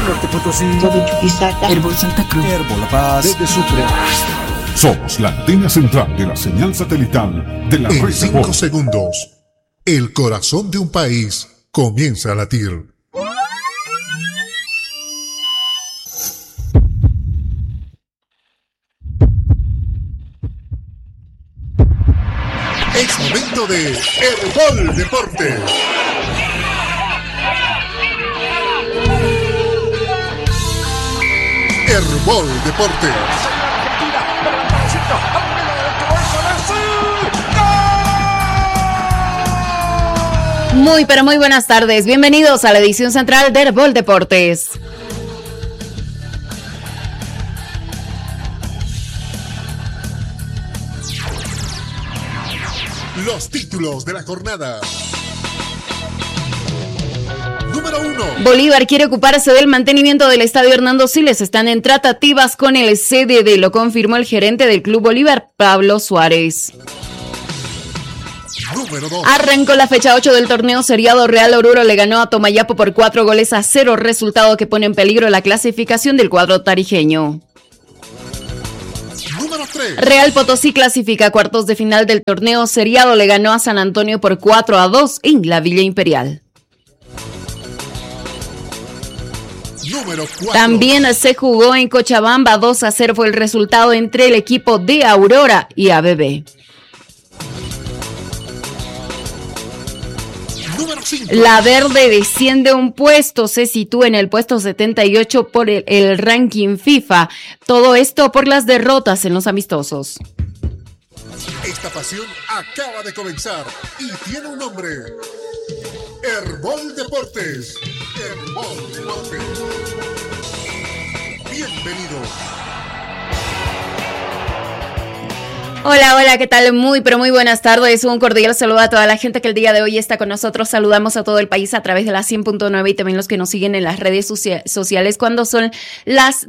Norte Potosí, de Chuquisaca, Herbol Santa Cruz, Herbol La Paz, desde Sucre. Somos la antena central de la señal satelital de la red. En 5 segundos, el corazón de un país comienza a latir. Es momento de Herbol Deportes. Herbol Deportes. Muy, pero muy buenas tardes. Bienvenidos a la edición central de Herbol Deportes. Los títulos de la jornada. Número 1. Bolívar quiere ocuparse del mantenimiento del estadio Hernando Siles. Están en tratativas con el CDD, lo confirmó el gerente del Club Bolívar, Pablo Suárez. Número 2. Arrancó la fecha 8 del torneo seriado. Real Oruro le ganó a Tomayapo por 4-0, resultado que pone en peligro la clasificación del cuadro tarijeño. Número 3. Real Potosí clasifica a cuartos de final del torneo seriado. Le ganó a San Antonio por 4-2 en la Villa Imperial. Número 4. También se jugó en Cochabamba. 2-0 fue el resultado entre el equipo de Aurora y ABB. Número 5. La Verde desciende un puesto, se sitúa en el puesto 78 por el ranking FIFA. Todo esto por las derrotas en los amistosos. Esta pasión acaba de comenzar y tiene un nombre. Herbol Deportes. Herbol Deportes. Bienvenido. Hola, hola, ¿qué tal? Muy, pero muy buenas tardes. Un cordial saludo a toda la gente que el día de hoy está con nosotros. Saludamos a todo el país a través de la 100.9 y también los que nos siguen en las redes sociales cuando son las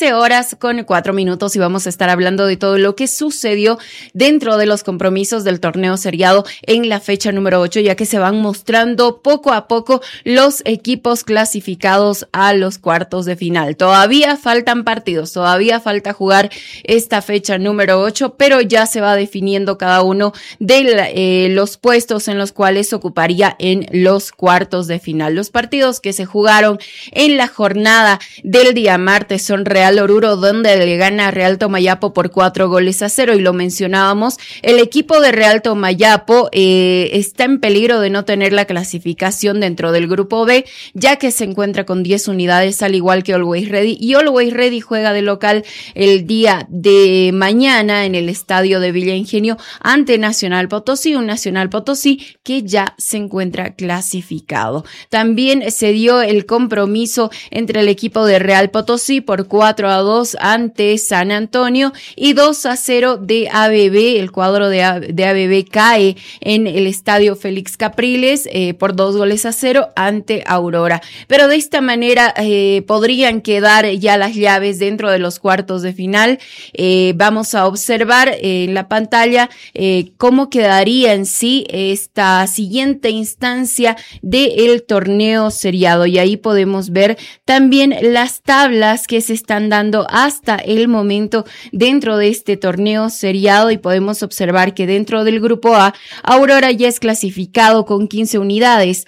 13:04 y vamos a estar hablando de todo lo que sucedió dentro de los compromisos del torneo seriado en la fecha número 8, ya que se van mostrando poco a poco los equipos clasificados a los cuartos de final. Todavía faltan partidos, todavía falta jugar esta fecha número 8, pero ya se va definiendo cada uno de los puestos en los cuales se ocuparía en los cuartos de final. Los partidos que se jugaron en la jornada del día martes son Real Oruro, donde le gana a Real Tomayapo por 4-0, y lo mencionábamos, el equipo de Real Tomayapo está en peligro de no tener la clasificación dentro del grupo B, ya que se encuentra con 10 unidades, al igual que Always Ready, y Always Ready juega de local el día de mañana en el estadio de Villa Ingenio ante Nacional Potosí, un Nacional Potosí que ya se encuentra clasificado. También se dio el compromiso entre el equipo de Real Potosí por 4-2 ante San Antonio y 2-0 de ABB. El cuadro de ABB cae en el estadio Félix Capriles por 2-0 ante Aurora. Pero de esta manera podrían quedar ya las llaves dentro de los cuartos de final. Vamos a observar en la pantalla cómo quedaría en sí esta siguiente instancia del torneo seriado, y ahí podemos ver también las tablas que se están dando hasta el momento dentro de este torneo seriado, y podemos observar que dentro del grupo A, Aurora ya es clasificado con 15 unidades.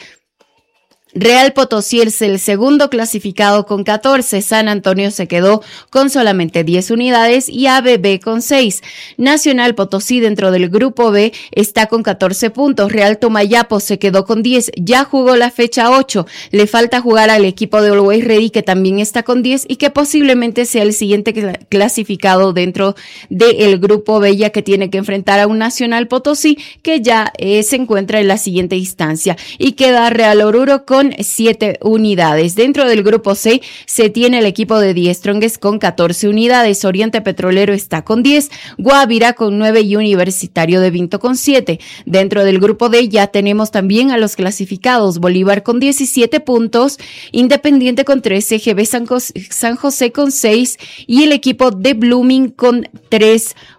Real Potosí es el segundo clasificado con 14, San Antonio se quedó con solamente 10 unidades y ABB con 6. Nacional Potosí dentro del grupo B está con 14 puntos, Real Tomayapo se quedó con 10, ya jugó la fecha 8, le falta jugar al equipo de Always Ready que también está con 10 y que posiblemente sea el siguiente clasificado dentro del grupo B, ya que tiene que enfrentar a un Nacional Potosí que ya se encuentra en la siguiente instancia, y queda Real Oruro con 7 unidades. Dentro del grupo C se tiene el equipo de Die Strongest con 14 unidades, Oriente Petrolero está con 10, Guavirá con 9 y Universitario de Vinto con 7. Dentro del grupo D ya tenemos también a los clasificados, Bolívar con 17 puntos, Independiente con 13, GB San José con 6 y el equipo de Blooming con 3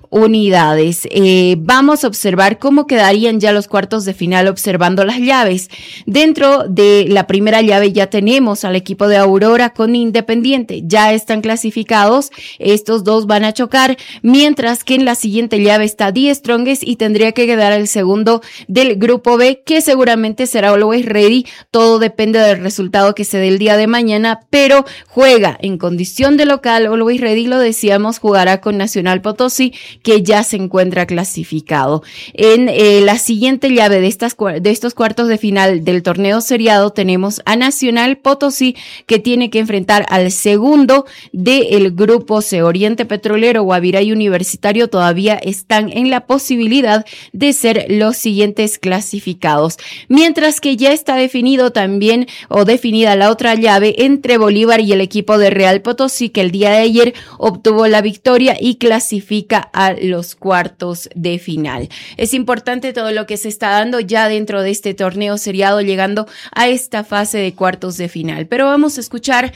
unidades. Vamos a observar cómo quedarían ya los cuartos de final observando las llaves. Dentro de la primera llave ya tenemos al equipo de Aurora con Independiente. Ya están clasificados. Estos dos van a chocar, mientras que en la siguiente llave está The Strongest y tendría que quedar el segundo del grupo B, que seguramente será Always Ready. Todo depende del resultado que se dé el día de mañana, pero juega en condición de local. Always Ready, lo decíamos, jugará con Nacional Potosí, que ya se encuentra clasificado. En la siguiente llave de estos cuartos de final del torneo seriado tenemos a Nacional Potosí, que tiene que enfrentar al segundo del grupo C. Oriente Petrolero, Guavirá y Universitario todavía están en la posibilidad de ser los siguientes clasificados, mientras que ya está definido también o definida la otra llave entre Bolívar y el equipo de Real Potosí, que el día de ayer obtuvo la victoria y clasifica a los cuartos de final. Es importante todo lo que se está dando ya dentro de este torneo seriado, llegando a esta fase de cuartos de final. Pero vamos a escuchar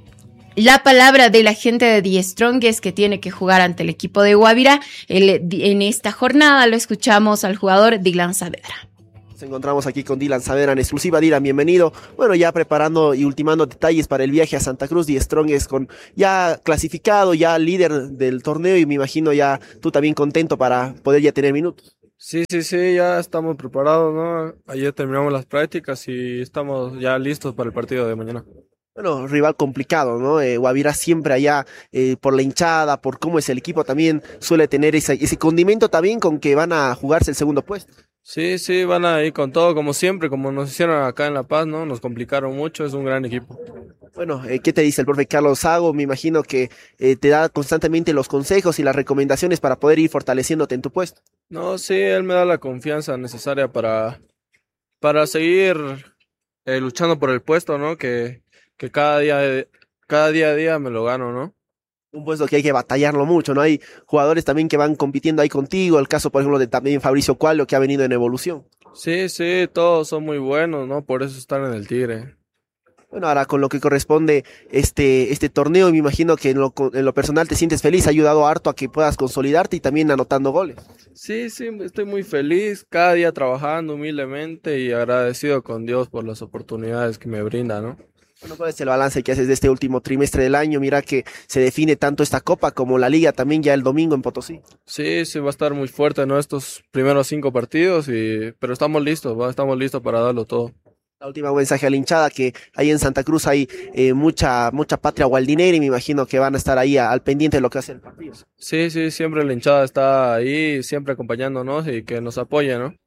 la palabra de la gente de The Strongest, que tiene que jugar ante el equipo de Guavirá. En esta jornada lo escuchamos al jugador Dylan Saavedra. Nos encontramos aquí con Dylan Saavedra en exclusiva. Dylan, bienvenido. Bueno, ya preparando y ultimando detalles para el viaje a Santa Cruz. The Strongest con ya clasificado, ya líder del torneo, y me imagino ya tú también contento para poder ya tener minutos. Sí, ya estamos preparados, ¿no? Ayer terminamos las prácticas y estamos ya listos para el partido de mañana. Bueno, rival complicado, ¿no? Guavirá siempre allá, por la hinchada, por cómo es el equipo, también suele tener ese condimento también con que van a jugarse el segundo puesto. Sí, van a ir con todo, como siempre, como nos hicieron acá en La Paz, ¿no? Nos complicaron mucho, es un gran equipo. Bueno, ¿qué te dice el profe Carlos Sago? Me imagino que te da constantemente los consejos y las recomendaciones para poder ir fortaleciéndote en tu puesto. No, sí, él me da la confianza necesaria para seguir luchando por el puesto, ¿no? Que cada día a día me lo gano, ¿no? Un puesto que hay que batallarlo mucho, ¿no? Hay jugadores también que van compitiendo ahí contigo, el caso, por ejemplo, de también Fabricio Cualo, que ha venido en evolución. Sí, todos son muy buenos, ¿no? Por eso están en el Tigre. Bueno, ahora con lo que corresponde este torneo, me imagino que en lo personal te sientes feliz, ha ayudado harto a que puedas consolidarte y también anotando goles. Sí, estoy muy feliz, cada día trabajando humildemente y agradecido con Dios por las oportunidades que me brinda, ¿no? Bueno, ¿cuál es el balance que haces de este último trimestre del año? Mira que se define tanto esta Copa como la Liga también ya el domingo en Potosí. Sí, va a estar muy fuerte, ¿no? Estos primeros 5 partidos, pero estamos listos para darlo todo. La última mensaje a la hinchada, que ahí en Santa Cruz hay mucha patria gualdinera, y me imagino que van a estar ahí al pendiente de lo que hace el partido. Sí, siempre la hinchada está ahí, siempre acompañándonos y que nos apoye, ¿no?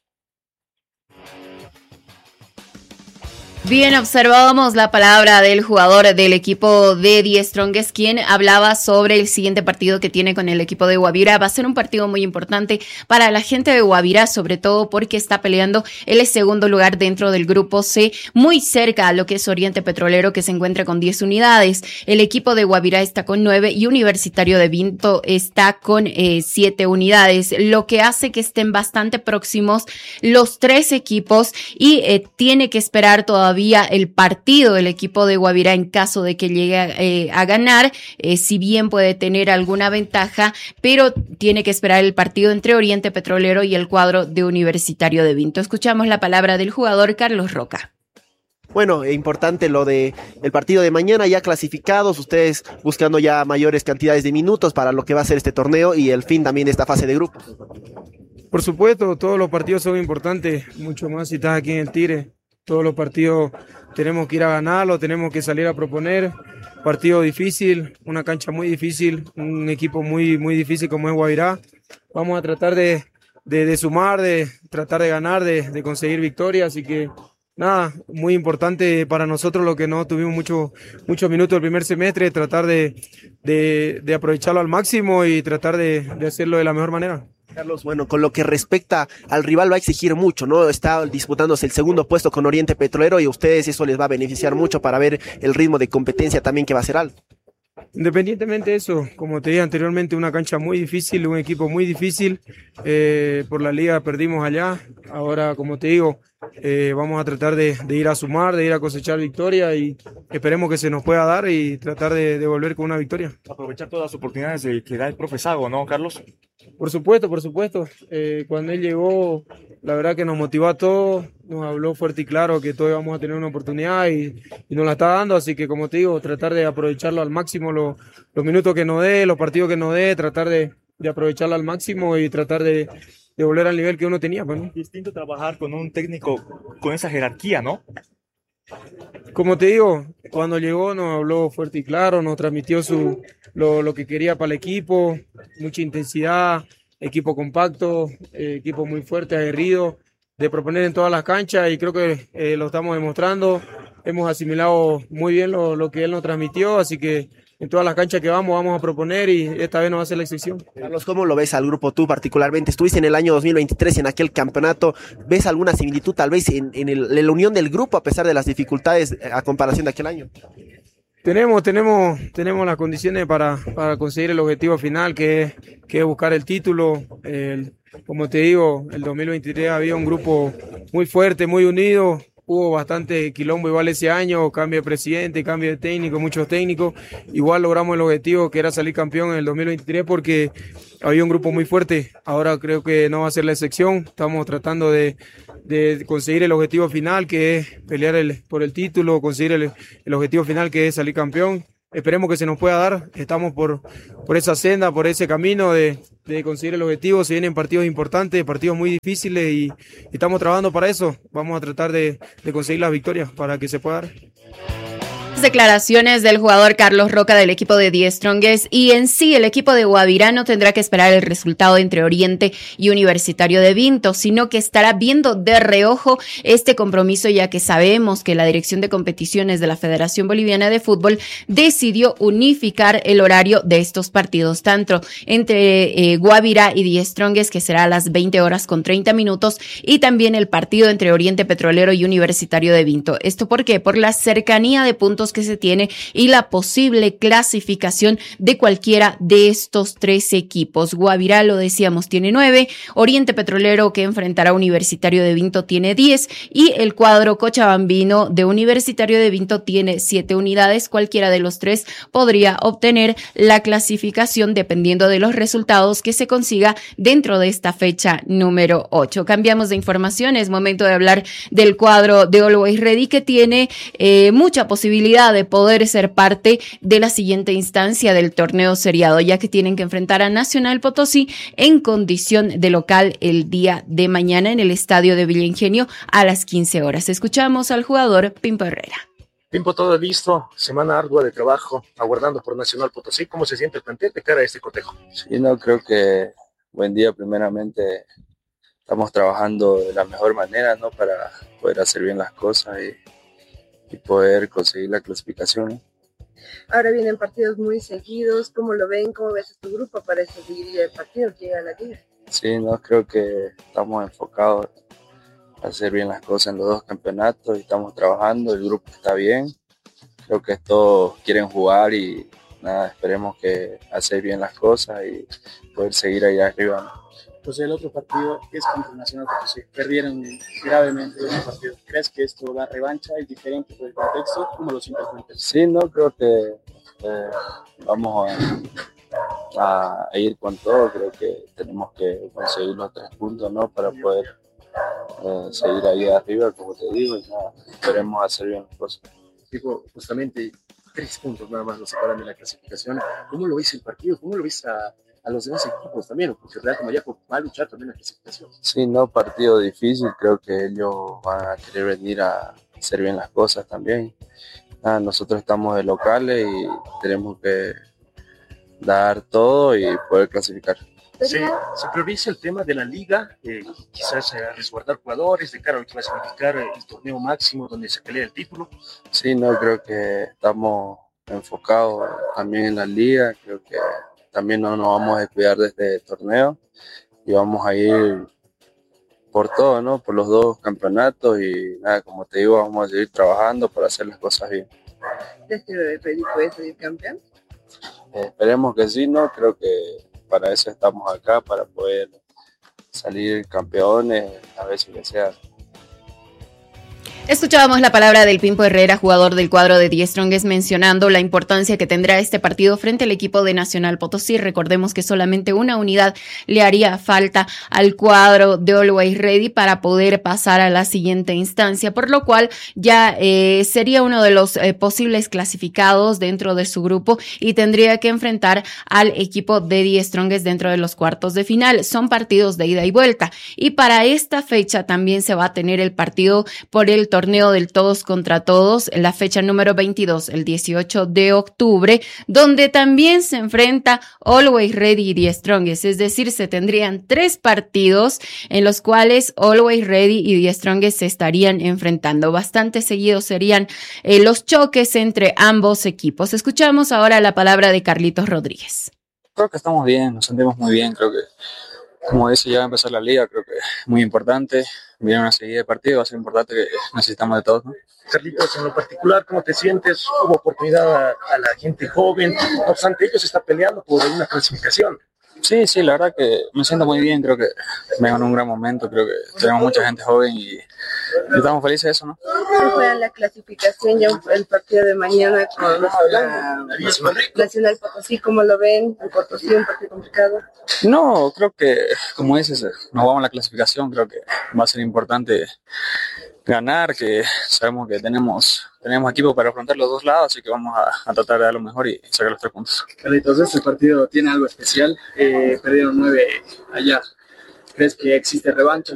Bien, observábamos la palabra del jugador del equipo de The Strongest, quien hablaba sobre el siguiente partido que tiene con el equipo de Guavirá. Va a ser un partido muy importante para la gente de Guavirá, sobre todo porque está peleando el segundo lugar dentro del grupo C, muy cerca a lo que es Oriente Petrolero, que se encuentra con 10 unidades. El equipo de Guavirá está con 9 y Universitario de Vinto está con 7 unidades, lo que hace que estén bastante próximos los 3 equipos y tiene que esperar todavía el partido del equipo de Guavirá en caso de que llegue a ganar, si bien puede tener alguna ventaja, pero tiene que esperar el partido entre Oriente Petrolero y el cuadro de Universitario de Vinto. Escuchamos la palabra del jugador Carlos Roca. Bueno, importante lo de el partido de mañana, ya clasificados, ustedes buscando ya mayores cantidades de minutos para lo que va a ser este torneo y el fin también de esta fase de grupos. Por supuesto, todos los partidos son importantes, mucho más si estás aquí en el Tigre. Todos los partidos tenemos que ir a ganarlo, tenemos que salir a proponer. Partido difícil, una cancha muy difícil, un equipo muy difícil como es Guavirá. Vamos a tratar de sumar, de tratar de ganar, de conseguir victorias. Así que nada, muy importante para nosotros lo que no tuvimos muchos minutos el primer semestre, tratar de aprovecharlo al máximo y tratar de hacerlo de la mejor manera. Carlos, bueno, con lo que respecta al rival va a exigir mucho, ¿no? Está disputándose el segundo puesto con Oriente Petrolero y a ustedes eso les va a beneficiar mucho para ver el ritmo de competencia también que va a ser alto. Independientemente de eso, como te dije anteriormente, una cancha muy difícil, un equipo muy difícil. Por la liga perdimos allá. Ahora, como te digo, vamos a tratar de ir a sumar, de ir a cosechar victoria y esperemos que se nos pueda dar y tratar de volver con una victoria. Aprovechar todas las oportunidades que da el profe Sago, ¿no, Carlos? Por supuesto, por supuesto. Cuando él llegó, la verdad que nos motivó a todos, nos habló fuerte y claro que todos íbamos a tener una oportunidad y nos la está dando, así que como te digo, tratar de aprovecharlo al máximo los minutos que nos dé, los partidos que nos dé, tratar de aprovecharlo al máximo y tratar de volver al nivel que uno tenía. Pues, ¿no? Distinto trabajar con un técnico con esa jerarquía, ¿no? Como te digo, cuando llegó nos habló fuerte y claro, nos transmitió lo que quería para el equipo, mucha intensidad, equipo compacto, equipo muy fuerte, aguerrido, de proponer en todas las canchas y creo que lo estamos demostrando. Hemos asimilado muy bien lo que él nos transmitió, así que en todas las canchas que vamos a proponer y esta vez no va a ser la excepción. Carlos, ¿cómo lo ves al grupo tú particularmente? Estuviste en el año 2023 en aquel campeonato. ¿Ves alguna similitud tal vez en la unión del grupo a pesar de las dificultades a comparación de aquel año? Tenemos las condiciones para conseguir el objetivo final, que es buscar el título. Como te digo, el 2023 había un grupo muy fuerte, muy unido. Hubo bastante quilombo igual ese año, cambio de presidente, cambio de técnico, muchos técnicos. Igual logramos el objetivo que era salir campeón en el 2023 porque había un grupo muy fuerte. Ahora creo que no va a ser la excepción. Estamos tratando de conseguir el objetivo final, que es pelear por el título, conseguir el objetivo final, que es salir campeón. Esperemos que se nos pueda dar. Estamos por esa senda, por ese camino de conseguir el objetivo. Se vienen partidos importantes, partidos muy difíciles y estamos trabajando para eso. Vamos a tratar de conseguir las victorias para que se pueda dar. Declaraciones del jugador Carlos Roca del equipo de The Strongest y en sí el equipo de Guavirá no tendrá que esperar el resultado entre Oriente y Universitario de Vinto, sino que estará viendo de reojo este compromiso, ya que sabemos que la Dirección de Competiciones de la Federación Boliviana de Fútbol decidió unificar el horario de estos partidos, tanto entre Guavirá y The Strongest, que será a las 20:30, y también el partido entre Oriente Petrolero y Universitario de Vinto. ¿Esto por qué? Por la cercanía de puntos que se tiene y la posible clasificación de cualquiera de estos tres equipos. Guavirá, lo decíamos, tiene 9, Oriente Petrolero, que enfrentará a Universitario de Vinto, tiene 10 y el cuadro cochabambino de Universitario de Vinto tiene 7 unidades. Cualquiera de los tres podría obtener la clasificación dependiendo de los resultados que se consiga dentro de esta fecha número 8. Cambiamos de información, es momento de hablar del cuadro de Always Ready, que tiene mucha posibilidad de poder ser parte de la siguiente instancia del torneo seriado, ya que tienen que enfrentar a Nacional Potosí en condición de local el día de mañana en el estadio de Villa Ingenio a las 15 horas. Escuchamos al jugador Pimpo Herrera. Pimpo, todo listo, semana ardua de trabajo, aguardando por Nacional Potosí. ¿Cómo se siente el plantel de cara a este cotejo? Sí, no, creo que buen día. Primeramente estamos trabajando de la mejor manera, ¿no? Para poder hacer bien las cosas y poder conseguir la clasificación. Ahora vienen partidos muy seguidos. ¿Cómo lo ven? ¿Cómo ves a tu grupo para esta seguidilla de partidos que llega a la liga? Sí, no, creo que estamos enfocados a hacer bien las cosas en los dos campeonatos y estamos trabajando, el grupo está bien. Creo que todos quieren jugar y nada, esperemos que hacer bien las cosas y poder seguir allá arriba, ¿no? Entonces el otro partido es contra Nacional Potosí. Perdieron gravemente ese partido. ¿Crees que esto da revancha? ¿Es diferente por el contexto? ¿Cómo lo sientes? Sí, no, creo que vamos a ir con todo. Creo que tenemos que conseguir los 3 puntos, ¿no? Para poder seguir ahí arriba, como te digo, y nada, esperemos hacer bien las cosas. Digo, justamente 3 puntos nada más nos separan de la clasificación. ¿Cómo lo ves el partido? ¿Cómo lo ves a los demás equipos también? Porque Real Tomayapo va a luchar también en la clasificación. Sí, no, partido difícil. Creo que ellos van a querer venir a hacer bien las cosas también. Nosotros estamos de locales y tenemos que dar todo y poder clasificar. Se prioriza el tema de la liga, quizás resguardar jugadores de cara a clasificar el torneo máximo donde se pelea el título. Sí, no, creo que estamos enfocados también en la liga. Creo que también no nos vamos a descuidar de este torneo y vamos a ir por todo, ¿no? Por los 2 campeonatos y nada, como te digo, vamos a seguir trabajando para hacer las cosas bien. ¿Crees que Freddy puede salir campeón? Esperemos que sí, ¿no? Creo que para eso estamos acá, para poder salir campeones a veces que sea. Escuchábamos la palabra del Pimpo Herrera, jugador del cuadro de The Strongest, mencionando la importancia que tendrá este partido frente al equipo de Nacional Potosí. Recordemos que solamente una unidad le haría falta al cuadro de Always Ready para poder pasar a la siguiente instancia, por lo cual ya sería uno de los posibles clasificados dentro de su grupo y tendría que enfrentar al equipo de The Strongest dentro de los cuartos de final. Son partidos de ida y vuelta, y para esta fecha también se va a tener el partido por el torneo del todos contra todos, la fecha número 22, el 18 de octubre, donde también se enfrenta Always Ready y The Strongest, es decir, se tendrían 3 partidos en los cuales Always Ready y The Strongest se estarían enfrentando. Bastante seguidos serían los choques entre ambos equipos. Escuchamos ahora la palabra de Carlitos Rodríguez. Creo que estamos bien, nos sentimos muy bien, creo que, como dice, ya va a empezar la liga, creo que es muy importante. Viene una serie de partidos, va a ser importante, que necesitamos de todos, ¿no? Carlitos, en lo particular, ¿cómo te sientes? Hubo oportunidad a la gente joven, no obstante ellos están peleando por una clasificación. Sí, la verdad que me siento muy bien, creo que vengo en un gran momento, creo que tenemos mucha gente joven y estamos felices de eso, ¿no? ¿Cómo fue la clasificación ya el partido de mañana con la Nacional Potosí? ¿Cómo lo ven? ¿El Potosí un partido complicado? No, creo que, como dices, nos vamos a la clasificación, creo que va a ser importante ganar, que sabemos que tenemos equipo para afrontar los dos lados, así que vamos a tratar de dar lo mejor y sacar los 3 puntos. Carlitos, este partido tiene algo especial, perdieron 9 allá. ¿Crees que existe revancha?